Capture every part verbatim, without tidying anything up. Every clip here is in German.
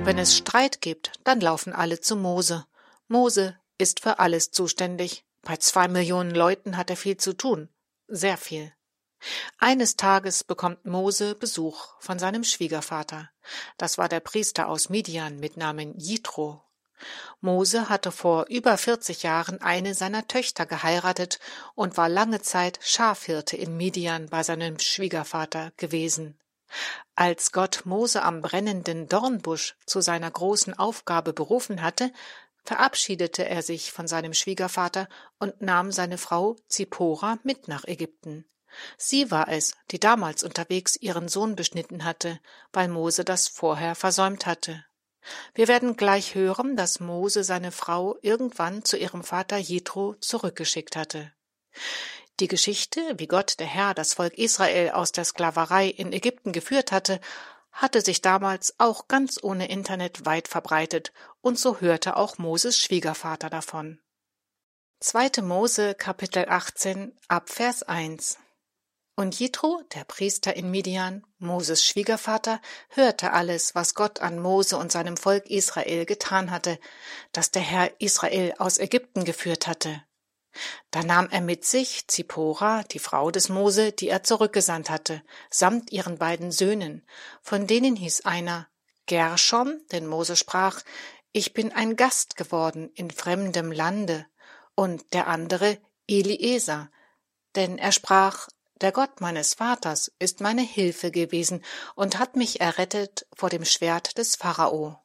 Wenn es Streit gibt, dann laufen alle zu Mose. Mose ist für alles zuständig. Bei zwei Millionen Leuten hat er viel zu tun. Sehr viel. Eines Tages bekommt Mose Besuch von seinem Schwiegervater. Das war der Priester aus Midian mit Namen Jitro. Mose hatte vor über vierzig Jahren eine seiner Töchter geheiratet und war lange Zeit Schafhirte in Midian bei seinem Schwiegervater gewesen. Als Gott Mose am brennenden Dornbusch zu seiner großen Aufgabe berufen hatte, verabschiedete er sich von seinem Schwiegervater und nahm seine Frau Zipora mit nach Ägypten. Sie war es, die damals unterwegs ihren Sohn beschnitten hatte, weil Mose das vorher versäumt hatte. Wir werden gleich hören, dass Mose seine Frau irgendwann zu ihrem Vater Jitro zurückgeschickt hatte. Die Geschichte, wie Gott der Herr das Volk Israel aus der Sklaverei in Ägypten geführt hatte, hatte sich damals auch ganz ohne Internet weit verbreitet, und so hörte auch Moses Schwiegervater davon. zweite. Mose, Kapitel achtzehn, ab Vers eins. Und Jitro, der Priester in Midian, Moses Schwiegervater, hörte alles, was Gott an Mose und seinem Volk Israel getan hatte, dass der Herr Israel aus Ägypten geführt hatte. Da nahm er mit sich Zipora, die Frau des Mose, die er zurückgesandt hatte, samt ihren beiden Söhnen. Von denen hieß einer Gershom, denn Mose sprach, ich bin ein Gast geworden in fremdem Lande, und der andere Eliezer, denn er sprach, der Gott meines Vaters ist meine Hilfe gewesen und hat mich errettet vor dem Schwert des Pharao.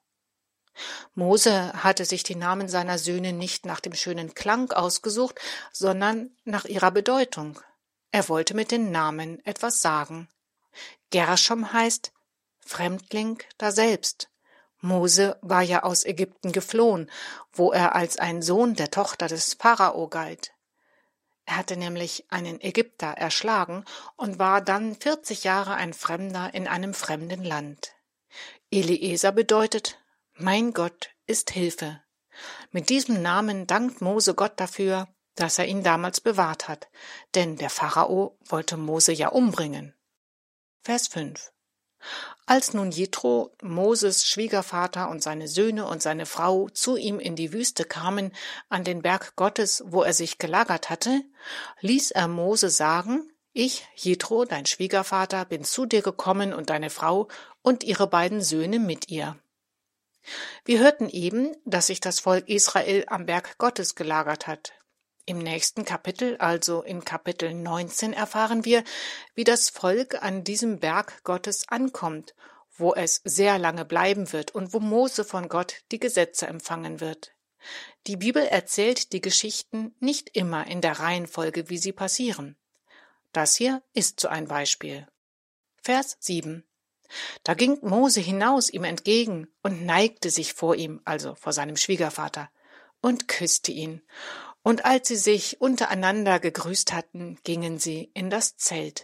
Mose hatte sich die Namen seiner Söhne nicht nach dem schönen Klang ausgesucht, sondern nach ihrer Bedeutung. Er wollte mit den Namen etwas sagen. Gershom heißt Fremdling daselbst. Mose war ja aus Ägypten geflohen, wo er als ein Sohn der Tochter des Pharao galt. Er hatte nämlich einen Ägypter erschlagen und war dann vierzig Jahre ein Fremder in einem fremden Land. Eliezer bedeutet, mein Gott ist Hilfe. Mit diesem Namen dankt Mose Gott dafür, dass er ihn damals bewahrt hat, denn der Pharao wollte Mose ja umbringen. Vers fünf. Als nun Jitro, Moses Schwiegervater und seine Söhne und seine Frau zu ihm in die Wüste kamen, an den Berg Gottes, wo er sich gelagert hatte, ließ er Mose sagen, ich, Jitro, dein Schwiegervater, bin zu dir gekommen und deine Frau und ihre beiden Söhne mit ihr. Wir hörten eben, dass sich das Volk Israel am Berg Gottes gelagert hat. Im nächsten Kapitel, also in Kapitel neunzehn, erfahren wir, wie das Volk an diesem Berg Gottes ankommt, wo es sehr lange bleiben wird und wo Mose von Gott die Gesetze empfangen wird. Die Bibel erzählt die Geschichten nicht immer in der Reihenfolge, wie sie passieren. Das hier ist so ein Beispiel. Vers sieben. Da ging Mose hinaus ihm entgegen und neigte sich vor ihm, also vor seinem Schwiegervater, und küsste ihn. Und als sie sich untereinander gegrüßt hatten, gingen sie in das Zelt.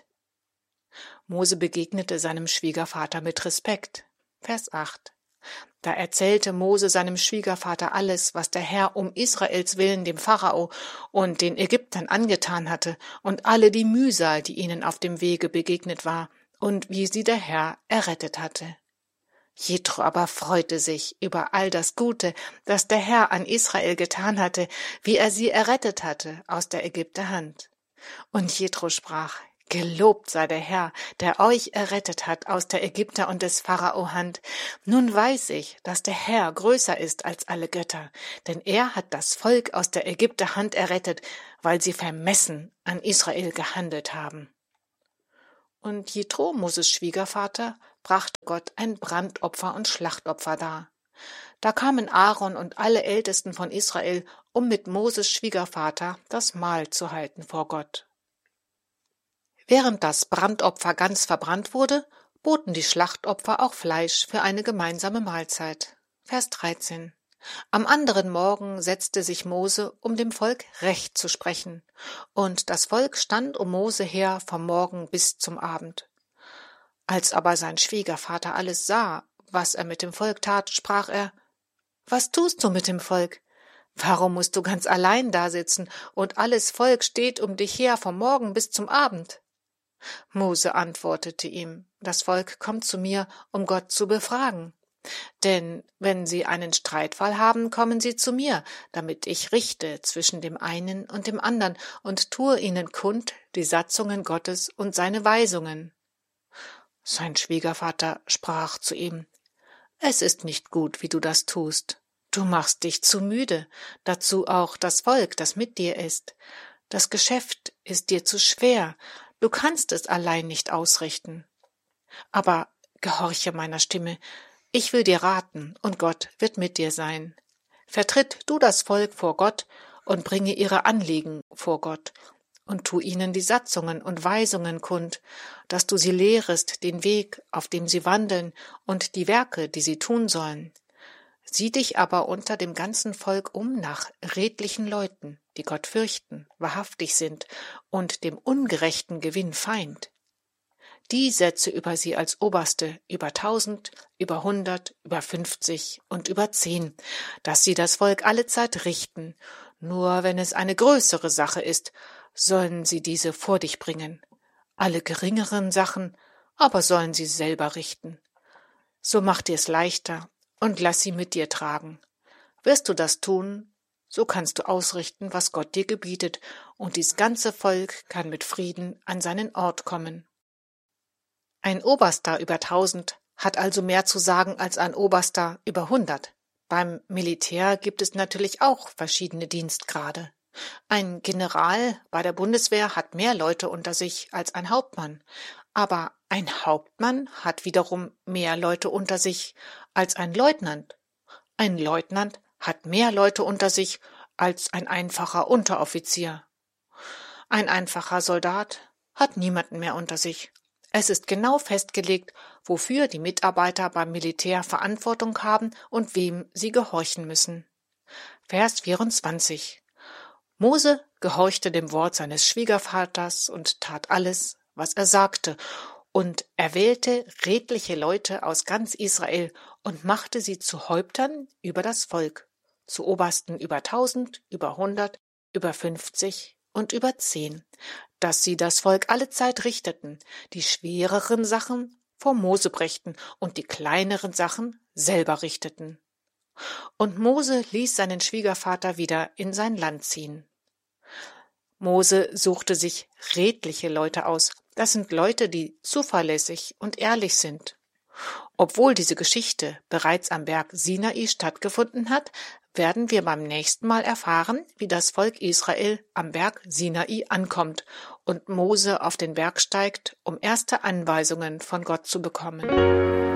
Mose begegnete seinem Schwiegervater mit Respekt. Vers acht. Da erzählte Mose seinem Schwiegervater alles, was der Herr um Israels willen dem Pharao und den Ägyptern angetan hatte und alle die Mühsal, die ihnen auf dem Wege begegnet war und wie sie der Herr errettet hatte. Jitro aber freute sich über all das Gute, das der Herr an Israel getan hatte, wie er sie errettet hatte aus der Ägypter Hand. Und Jitro sprach, gelobt sei der Herr, der euch errettet hat aus der Ägypter und des Pharao Hand. Nun weiß ich, dass der Herr größer ist als alle Götter, denn er hat das Volk aus der Ägypter Hand errettet, weil sie vermessen an Israel gehandelt haben. Und Jitro, Moses Schwiegervater, brachte Gott ein Brandopfer und Schlachtopfer dar. Da kamen Aaron und alle Ältesten von Israel, um mit Moses Schwiegervater das Mahl zu halten vor Gott. Während das Brandopfer ganz verbrannt wurde, boten die Schlachtopfer auch Fleisch für eine gemeinsame Mahlzeit. Vers dreizehn. Am anderen Morgen setzte sich Mose, um dem Volk Recht zu sprechen, und das Volk stand um Mose her vom Morgen bis zum Abend. Als aber sein Schwiegervater alles sah, was er mit dem Volk tat, sprach er, »Was tust du mit dem Volk? Warum musst du ganz allein dasitzen, und alles Volk steht um dich her vom Morgen bis zum Abend?« Mose antwortete ihm, »Das Volk kommt zu mir, um Gott zu befragen. Denn wenn sie einen Streitfall haben, kommen sie zu mir, damit ich richte zwischen dem einen und dem anderen und tue ihnen kund die Satzungen Gottes und seine Weisungen. Sein Schwiegervater sprach zu ihm: Es ist nicht gut, wie du das tust. Du machst dich zu müde, dazu auch das Volk, das mit dir ist. Das Geschäft ist dir zu schwer, du kannst es allein nicht ausrichten. Aber gehorche meiner Stimme, ich will dir raten, und Gott wird mit dir sein. Vertritt du das Volk vor Gott und bringe ihre Anliegen vor Gott und tu ihnen die Satzungen und Weisungen kund, dass du sie lehrest, den Weg, auf dem sie wandeln, und die Werke, die sie tun sollen. Sieh dich aber unter dem ganzen Volk um nach redlichen Leuten, die Gott fürchten, wahrhaftig sind und dem ungerechten Gewinn Feind. Die setze über sie als Oberste über tausend, über hundert, über fünfzig und über zehn, dass sie das Volk allezeit richten. Nur wenn es eine größere Sache ist, sollen sie diese vor dich bringen. Alle geringeren Sachen aber sollen sie selber richten. So mach dir's leichter und lass sie mit dir tragen. Wirst du das tun, so kannst du ausrichten, was Gott dir gebietet, und dies ganze Volk kann mit Frieden an seinen Ort kommen. Ein Oberster über tausend hat also mehr zu sagen als ein Oberster über hundert. Beim Militär gibt es natürlich auch verschiedene Dienstgrade. Ein General bei der Bundeswehr hat mehr Leute unter sich als ein Hauptmann, aber ein Hauptmann hat wiederum mehr Leute unter sich als ein Leutnant. Ein Leutnant hat mehr Leute unter sich als ein einfacher Unteroffizier. Ein einfacher Soldat hat niemanden mehr unter sich. Es ist genau festgelegt, wofür die Mitarbeiter beim Militär Verantwortung haben und wem sie gehorchen müssen. Vers vierundzwanzig. Mose gehorchte dem Wort seines Schwiegervaters und tat alles, was er sagte, und er wählte redliche Leute aus ganz Israel und machte sie zu Häuptern über das Volk, zu Obersten über tausend, über hundert, über fünfzig und über zehn, dass sie das Volk allezeit richteten, die schwereren Sachen vor Mose brächten und die kleineren Sachen selber richteten. Und Mose ließ seinen Schwiegervater wieder in sein Land ziehen. Mose suchte sich redliche Leute aus. Das sind Leute, die zuverlässig und ehrlich sind. Obwohl diese Geschichte bereits am Berg Sinai stattgefunden hat, werden wir beim nächsten Mal erfahren, wie das Volk Israel am Berg Sinai ankommt und Mose auf den Berg steigt, um erste Anweisungen von Gott zu bekommen.